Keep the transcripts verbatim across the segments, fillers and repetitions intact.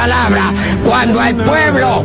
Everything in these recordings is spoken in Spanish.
palabra. Cuando el pueblo...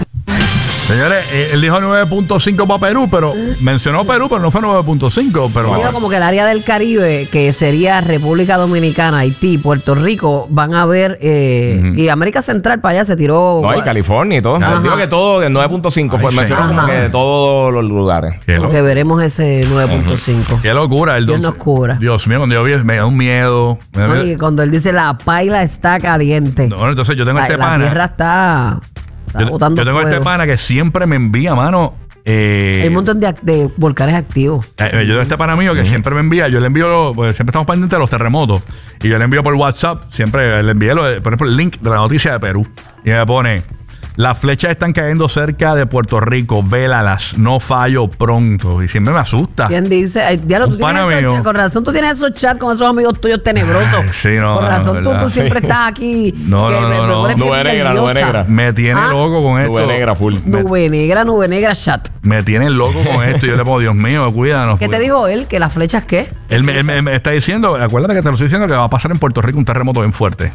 Señores, él dijo nueve punto cinco para Perú, pero mencionó Perú, pero no fue nueve punto cinco. Pero digo como que el área del Caribe, que sería República Dominicana, Haití, Puerto Rico, van a ver, eh, uh-huh. y América Central para allá se tiró. No, y California y todo. Ajá. Digo que todo, el nueve punto cinco fue mencionado como que de todos los lugares. Porque veremos ese nueve punto cinco. Uh-huh. Qué locura. El Dios nos cubra. Dios mío, cuando yo vi, me da un miedo. Me no, y cuando él dice la paila está caliente. No, entonces yo tengo la, este la pana. La tierra está... Yo, yo tengo fuego. Este pana que siempre me envía, mano. Eh, Hay un montón de, de volcanes activos. Eh, yo tengo este pana mío que uh-huh. siempre me envía. Yo le envío, pues, siempre estamos pendientes de los terremotos. Y yo le envío por WhatsApp, siempre le envío, por ejemplo, el link de la noticia de Perú. Y me pone: las flechas están cayendo cerca de Puerto Rico, vélalas, no fallo pronto. Y siempre me asusta. ¿Quién dice? Ay, diablo, tú tienes esos chats, con razón tú tienes esos chats con esos amigos tuyos tenebrosos. Ay, sí, no. Con razón no, tú, tú siempre sí. estás aquí. No, no, no. no, no. Nube negra, nube negra. Me tiene ¿Ah? loco con esto. Nube negra, full. Nube negra, nube negra, chat. Me tiene loco con esto. Yo le pongo, Dios mío, cuídanos. ¿Qué cuídanos. te dijo él? ¿Que las flechas qué? Él me, él, me, él me está diciendo, acuérdate que te lo estoy diciendo, que va a pasar en Puerto Rico un terremoto bien fuerte.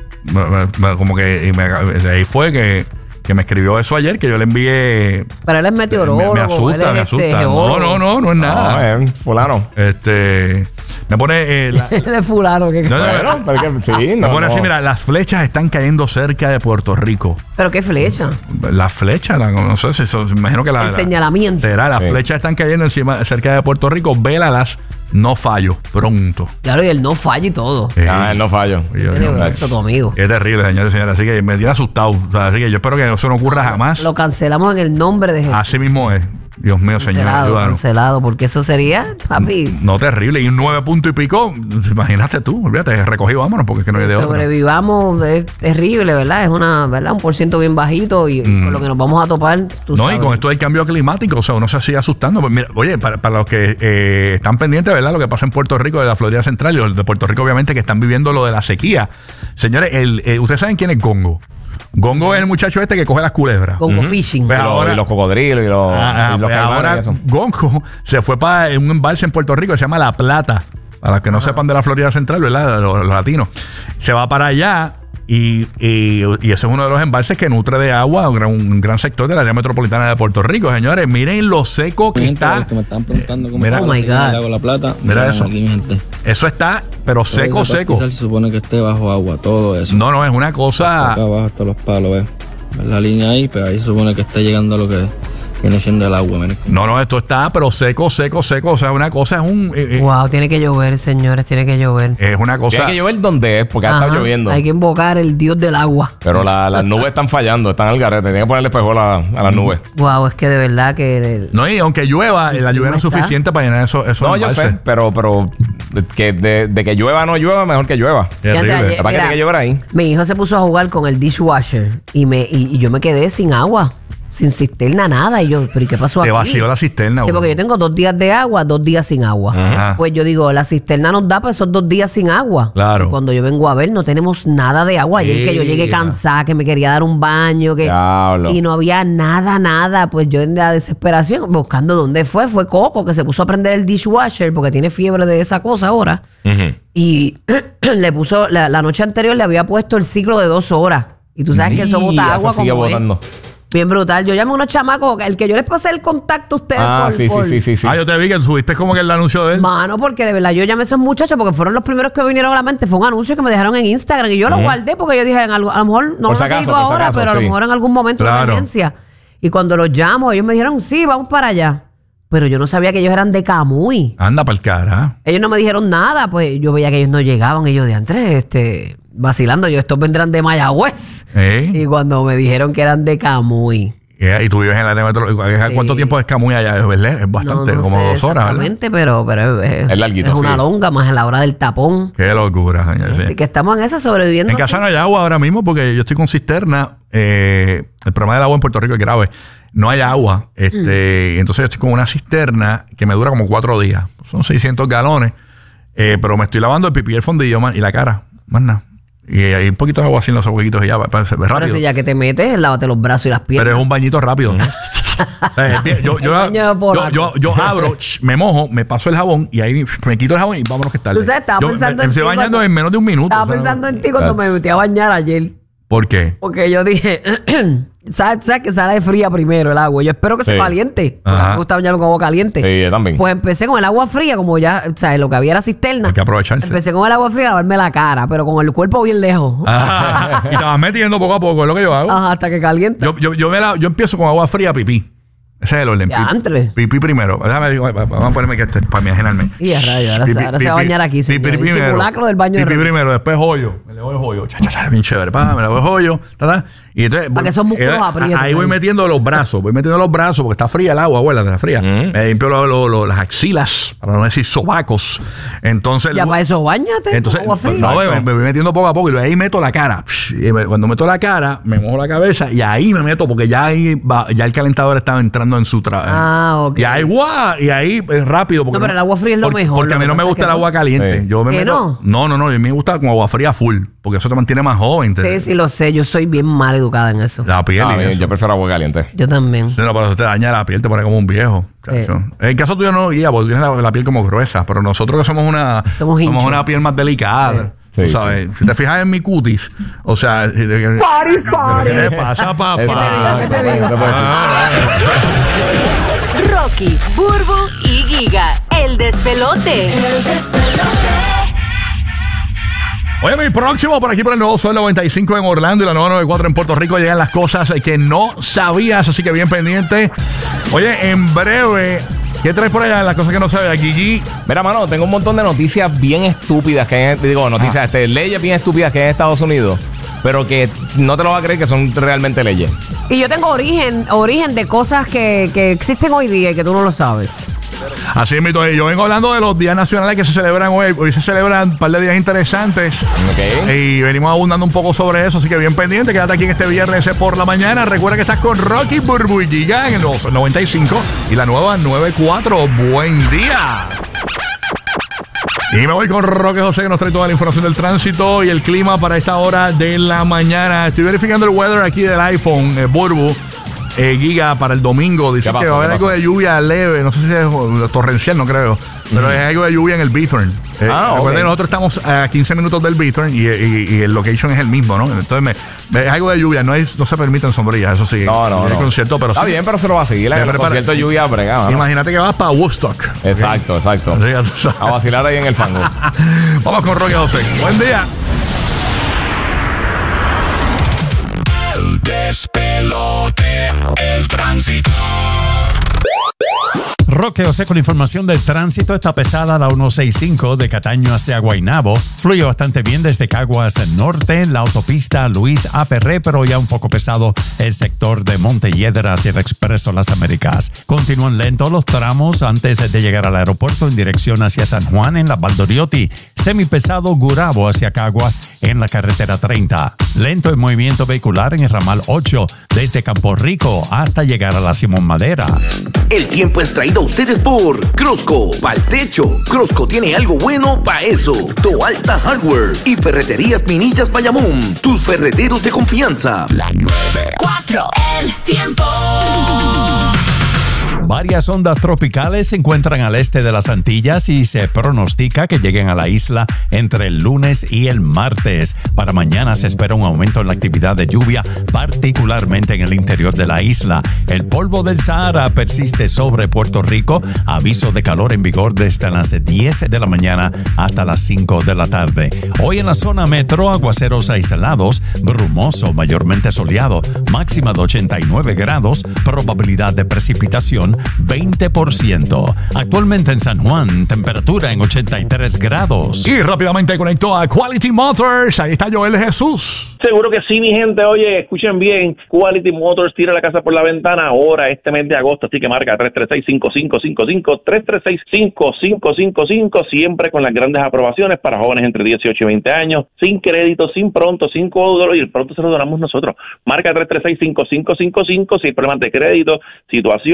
Como que y me, ahí fue que... que me escribió eso ayer, que yo le envié. Pero él es meteorólogo. Me, me asusta, me asusta. Este, no, no, no, no es nada. No, es fulano. Este. Me pone. Eh, la, de fulano. Que no, no, no, que, sí, me no, pone no. así, mira, las flechas están cayendo cerca de Puerto Rico. ¿Pero qué flecha? La flecha, la, no sé si eso, me imagino que la. El la, señalamiento. Será, las sí. flechas están cayendo encima, cerca de Puerto Rico, vélalas. No fallo, pronto. Claro, y el no fallo y todo. Sí. Ah, el no fallo. Tiene eso tu amigo. Es terrible, señores y señoras. Así que me tiene asustado. O sea, así que yo espero que eso no ocurra jamás. Lo cancelamos en el nombre de Jesús. Así mismo es. Dios mío, cancelado, señor. Cancelado, porque eso sería, papi. No, terrible. Y un nueve punto y pico, imagínate tú, olvídate, recogí, vámonos, porque es que no hay de otra. Sobrevivamos, es terrible, ¿verdad? Es una, ¿verdad? Un por ciento bien bajito y mm. con lo que nos vamos a topar. Tú no, sabes. Y con esto del cambio climático, o sea, uno se sigue asustando. Pues mira, oye, para, para los que eh, están pendientes, ¿verdad? Lo que pasa en Puerto Rico, de la Florida Central, y los de Puerto Rico, obviamente, que están viviendo lo de la sequía. Señores, el, eh, ¿ustedes saben quién es Gongo? Gongo es el muchacho este que coge las culebras. Gongo uh-huh. Fishing. Pues y, ahora, los, y los cocodrilos y los, ah, y los pues ahora eso. Gongo se fue para un embalse en Puerto Rico que se llama La Plata. Para los que no Ajá. sepan de la Florida Central, ¿verdad? Los, los latinos. Se va para allá y, y, y ese es uno de los embalses que nutre de agua un gran, un gran sector de la área metropolitana de Puerto Rico. Señores, miren lo seco que gente, está. Que me están preguntando cómo mira, oh my God. La Plata. Mira, mira eso. Aquí, eso está, pero todo seco, seco. Se supone que esté bajo agua, todo eso. No, no, es una cosa. Acá abajo hasta los palos, ¿ves? La línea ahí, pero ahí se supone que está llegando a lo que viene siendo el agua. Mire. No, no, esto está, pero seco, seco, seco. O sea, una cosa es un. Eh, wow, tiene que llover, señores, tiene que llover. Es una cosa. Tiene que llover donde es, porque ha estado lloviendo. Hay que invocar el dios del agua. Pero la, las nubes están fallando, están al garete. Tienen que ponerle espejuelo a, a las nubes. Wow, es que de verdad que. El, no, y aunque llueva, la lluvia no es suficiente para llenar eso. eso no, yo sé, pero, pero que de, de que llueva o no llueva, mejor que llueva. Terrible. ¿Para qué tiene que llover ahí? Mi hijo se puso a jugar con el dishwasher y, me, y, y yo me quedé sin agua. Sin cisterna, nada. Y yo, ¿pero y qué pasó aquí? Te vació la cisterna. Sí, porque yo tengo dos días de agua, dos días sin agua. Ajá. Pues yo digo, la cisterna nos da para esos dos días sin agua. Claro. Y cuando yo vengo a ver, no tenemos nada de agua. Ayer que yo llegué cansada, que me quería dar un baño, que Diablo. y no había nada, nada. Pues yo en la desesperación, buscando dónde fue, fue Coco, que se puso a prender el dishwasher porque tiene fiebre de esa cosa ahora. Uh-huh. Y le puso, la, la noche anterior le había puesto el ciclo de dos horas. Y tú sabes y que eso bota agua eso sigue como botando. Bien brutal. Yo llamé a unos chamacos, el que yo les pasé el contacto a ustedes. Ah, por, sí, por... sí, sí, sí. Ah, yo te vi que subiste como que el anuncio de él. Mano, porque de verdad yo llamé a esos muchachos porque fueron los primeros que me vinieron a la mente. Fue un anuncio que me dejaron en Instagram y yo lo uh-huh. guardé porque yo dije, en algo, a lo mejor no lo sigo ahora, acaso, pero sí. a lo mejor en algún momento claro. de emergencia. Y cuando los llamo, ellos me dijeron, sí, vamos para allá. Pero yo no sabía que ellos eran de Camuy. Anda para el cara. Ellos no me dijeron nada, pues yo veía que ellos no llegaban. Y yo de antes, este, vacilando, yo, estos vendrán de Mayagüez. ¿Eh? Y cuando me dijeron que eran de Camuy. Yeah, y tú vives en la área metropolitana. Sí. ¿Cuánto tiempo es Camuy allá? Es bastante, no, no como sé dos horas. Exactamente, pero, pero es, es, larguito, es una sí. longa, más en la hora del tapón. Qué locura, señor. Así sí. que estamos en esa sobreviviendo. En casa no hay agua ahora mismo porque yo estoy con cisterna. Eh, el problema del agua en Puerto Rico es grave. No hay agua. Este, mm. Entonces yo estoy con una cisterna que me dura como cuatro días. Son seiscientos galones. Eh, pero me estoy lavando el pipí y el fondillo man, y la cara. Más nada. Y hay un poquito de agua así en los huequitos y ya, para ser rápido. Pero si ya que te metes, lávate los brazos y las piernas. Pero es un bañito rápido. ¿no? yo, yo, yo, yo, yo, yo abro, me mojo, me paso el jabón y ahí me quito el jabón y vámonos que está. Tú sabes, estaba yo pensando me, en me ti. estoy bañando cuando, en menos de un minuto. Estaba pensando en ti cuando me metí a bañar ayer. ¿Por qué? Porque yo dije, ¿sabes, ¿sabes que sale fría primero el agua? Yo espero que sí. se caliente. Me gusta bañarme con agua caliente. Sí, yo también. Pues empecé con el agua fría, como ya, o sea, lo que había era cisterna. Hay que aprovecharse. Empecé con el agua fría a lavarme la cara, pero con el cuerpo bien lejos. Ajá. Y te vas metiendo poco a poco, es lo que yo hago. Ajá, hasta que caliente. Yo, yo, yo, me la, yo empiezo con agua fría, pipí. Ese es el orden. Ya, pipí, pipí primero. Déjame, vamos a ponerme que este para imaginarme. Y a rayo, ahora, pipí, ahora pipí, se va a bañar aquí. Pipí señor. primero. Simulacro del baño pipí de primero, después joyo. Me le voy el joyo. Cha, cha, cha, bien chévere. Pa, me le voy el joyo. Ta, ta. Y entonces, para que esos músculos aprietan. Ahí voy metiendo los brazos. Voy metiendo los brazos porque está fría el agua, abuela, está fría. Mm. Me limpio lo, lo, lo, las axilas, para no decir sobacos. Entonces. Ya para eso bañate. Entonces, pues, no, me, me voy metiendo poco a poco y ahí meto la cara. Y me, cuando meto la cara, me mojo la cabeza y ahí me meto porque ya ahí va, ya el calentador estaba entrando en su trabajo. Ah, ok. Y ahí, guau, y ahí es rápido. Porque no, pero el agua fría es lo porque, mejor. Porque a mí no me gusta el agua caliente. Sí. Yo me meto, no? No, no, no. A mí me gusta con agua fría full. Porque eso te mantiene más joven. Sí, sí, lo sé. Yo soy bien mal educada en eso. La piel. Ah, bien, yo prefiero agua caliente. Yo también. Sí, no, pero eso te daña la piel, te pone como un viejo. Sí. En el caso tuyo no, guía, porque tienes la, la piel como gruesa. Pero nosotros que somos una, somos, somos una piel más delicada. Sí. Sí, ¿sabes? Sí. Si te fijas en mi cutis, o sea... ¡Pari, pari! ¿Qué pasa, papá? ¿Qué te digo? ¿Qué te digo? Rocky, Burbu y Giga, el despelote. El despelote. Oye, mi próximo por aquí por el nuevo Sol noventa y cinco en Orlando y la nueva noventa y cuatro en Puerto Rico llegan las cosas que no sabías, así que bien pendiente. Oye, en breve, ¿qué traes por allá? Las cosas que no sabías, Gigi. Mira, mano, tengo un montón de noticias bien estúpidas que hay, digo, noticias, ah. este, leyes bien estúpidas que hay en Estados Unidos, pero que no te lo vas a creer que son realmente leyes. Y yo tengo origen, origen de cosas que, que existen hoy día y que tú no lo sabes. Así es, mito. Yo vengo hablando de los días nacionales que se celebran hoy. Hoy se celebran un par de días interesantes. Okay. Y venimos abundando un poco sobre eso. Así que bien pendiente. Quédate aquí en este viernes por la mañana. Recuerda que estás con Rocky, Burbu y Giga en el noventa y cinco y la nueva noventa y cuatro. Buen día. Y me voy con Roque José, que nos trae toda la información del tránsito y el clima para esta hora de la mañana. Estoy verificando el weather aquí del iPhone, eh, Burbu. Eh, Giga, para el domingo. Dice que va a haber algo de lluvia leve. No sé si es torrencial, no creo. Pero mm. es algo de lluvia en el Bithorn. Eh, ah, okay. Nosotros estamos a quince minutos del Bithorn y, y, y el location es el mismo, ¿no? Entonces me, es algo de lluvia. No, hay, no se permiten sombrillas, eso sí. No, no, el no. concierto, pero está sí. bien, pero se lo va a seguir. El concierto de lluvia bregado, ¿no? Imagínate que vas para Woodstock. Exacto, ¿okay? Exacto. Sí, a vacilar ahí en el fango. Vamos con Roque José. Buen día. El despelote, el tránsito. Roque José con información del tránsito. Está pesada la ciento sesenta y cinco de Cataño hacia Guaynabo. Fluye bastante bien desde Caguas Norte, la autopista Luis A. Ferré, pero ya un poco pesado el sector de Montelledra hacia el Expreso Las Américas. Continúan lentos los tramos antes de llegar al aeropuerto en dirección hacia San Juan en la Valdoriotti. Semipesado Gurabo hacia Caguas en la carretera treinta. Lento el movimiento vehicular en el ramal ocho desde Campo Rico hasta llegar a la Simón Madera. El tiempo es traído a ustedes por Crosco, pa'l techo. Crosco tiene algo bueno pa' eso. Toalta Hardware y Ferreterías Minillas Bayamón. Tus ferreteros de confianza. La nueve cuatro, el tiempo. Varias ondas tropicales se encuentran al este de las Antillas y se pronostica que lleguen a la isla entre el lunes y el martes. Para mañana se espera un aumento en la actividad de lluvia, particularmente en el interior de la isla. El polvo del Sahara persiste sobre Puerto Rico. Aviso de calor en vigor desde las diez de la mañana hasta las cinco de la tarde. Hoy en la zona metro, aguaceros aislados, brumoso, mayormente soleado, máxima de ochenta y nueve grados, probabilidad de precipitación veinte por ciento. Actualmente en San Juan, temperatura en ochenta y tres grados. Y rápidamente conectó a Quality Motors. Ahí está Joel Jesús. Seguro que sí, mi gente. Oye, escuchen bien. Quality Motors tira la casa por la ventana ahora este mes de agosto. Así que marca tres tres seis, cinco cinco cinco cinco, tres tres seis, cinco cinco cinco cinco. Siempre con las grandes aprobaciones para jóvenes entre dieciocho y veinte años. Sin crédito, sin pronto, sin codo. Y el pronto se lo donamos nosotros. Marca tres tres seis, cinco cinco cinco cinco. Si hay problemas de crédito, situaciones, hubiera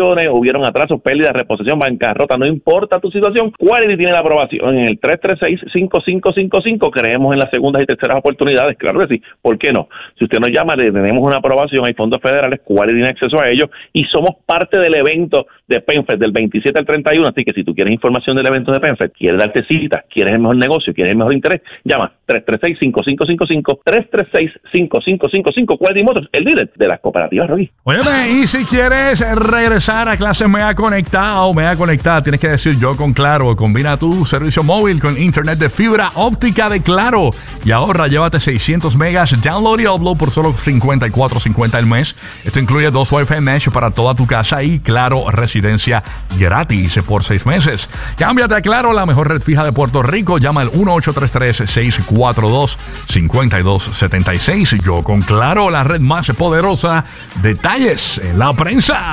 hubieron atrasos, pérdidas, reposición, bancarrota, no importa tu situación, Quality tiene la aprobación en el tres tres seis, cinco cinco cinco cinco. Creemos en las segundas y terceras oportunidades, claro que sí, ¿por qué no? Si usted nos llama, le tenemos una aprobación, hay fondos federales, Quality tiene acceso a ellos y somos parte del evento de PenFed del veintisiete al treinta y uno, así que si tú quieres información del evento de PenFed, quieres darte cita, quieres el mejor negocio, quieres el mejor interés, llama tres tres seis, cinco cinco cinco cinco, tres tres seis, cinco cinco cinco cinco, Quality Motors, el líder de las cooperativas, Rocky. Óyeme, y si quieres regresar a clases Mega Conectado, Mega Conectada, tienes que decir yo con Claro. Combina tu servicio móvil con internet de fibra óptica de Claro y ahorra, llévate seiscientos megas download y upload por solo cincuenta y cuatro cincuenta al mes. Esto incluye dos Wi-Fi Mesh para toda tu casa y Claro Residencia gratis por seis meses. Cámbiate a Claro, la mejor red fija de Puerto Rico. Llama al uno ocho tres tres, seis cuatro dos, cinco dos siete seis. Yo con Claro, la red más poderosa. Detalles en la prensa.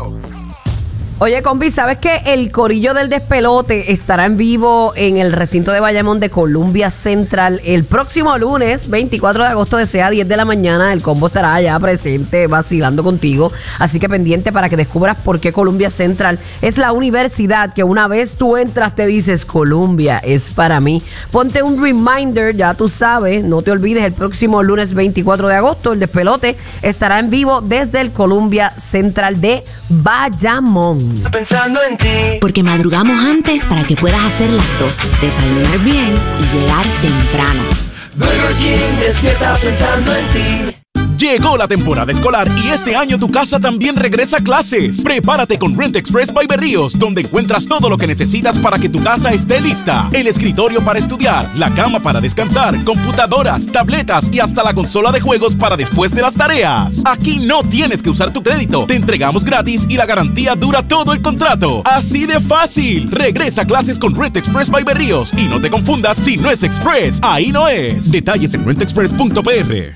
Oye, combi, ¿sabes que el corillo del despelote estará en vivo en el recinto de Bayamón de Columbia Central el próximo lunes, veinticuatro de agosto, de seis a diez de la mañana? El combo estará allá presente, vacilando contigo. Así que pendiente para que descubras por qué Columbia Central es la universidad que una vez tú entras te dices, Columbia es para mí. Ponte un reminder, ya tú sabes, no te olvides, el próximo lunes veinticuatro de agosto, el despelote estará en vivo desde el Columbia Central de Bayamón. Pensando en ti. Porque madrugamos antes para que puedas hacer las dos, desayunar bien y llegar temprano. Burger King despierta pensando en ti. Llegó la temporada escolar y este año tu casa también regresa a clases. Prepárate con Rent Express by Berríos, donde encuentras todo lo que necesitas para que tu casa esté lista. El escritorio para estudiar, la cama para descansar, computadoras, tabletas y hasta la consola de juegos para después de las tareas. Aquí no tienes que usar tu crédito, te entregamos gratis y la garantía dura todo el contrato. Así de fácil. Regresa a clases con Rent Express by Berríos y no te confundas, si no es Express, ahí no es. Detalles en rent express punto p r.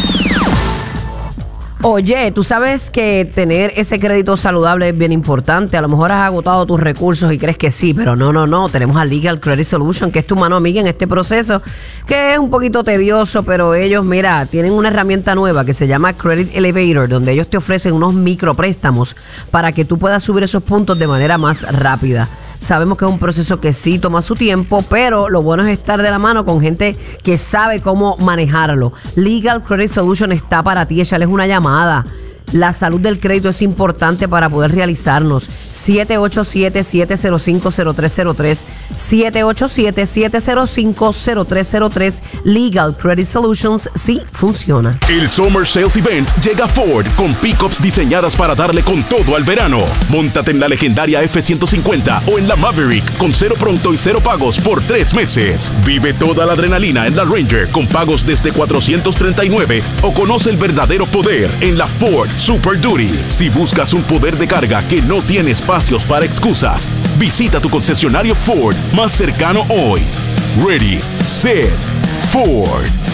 Oye, tú sabes que tener ese crédito saludable es bien importante. A lo mejor has agotado tus recursos y crees que sí, pero no, no, no. Tenemos a Legal Credit Solution, que es tu mano amiga en este proceso, que es un poquito tedioso, pero ellos, mira, tienen una herramienta nueva que se llama Credit Elevator, donde ellos te ofrecen unos micropréstamos para que tú puedas subir esos puntos de manera más rápida. Sabemos que es un proceso que sí toma su tiempo, pero lo bueno es estar de la mano con gente que sabe cómo manejarlo. Legal Credit Solution está para ti, échales una llamada. La salud del crédito es importante para poder realizarnos. siete ocho siete, siete cero cinco, cero tres cero tres, siete ocho siete, siete cero cinco, cero tres cero tres. Legal Credit Solutions sí funciona. El Summer Sales Event llega a Ford con pickups diseñadas para darle con todo al verano. Móntate en la legendaria F ciento cincuenta o en la Maverick con cero pronto y cero pagos por tres meses. Vive toda la adrenalina en la Ranger con pagos desde cuatrocientos treinta y nueve o conoce el verdadero poder en la Ford Super Duty. Si buscas un poder de carga que no tiene espacios para excusas, visita tu concesionario Ford más cercano hoy. Ready, set, Ford.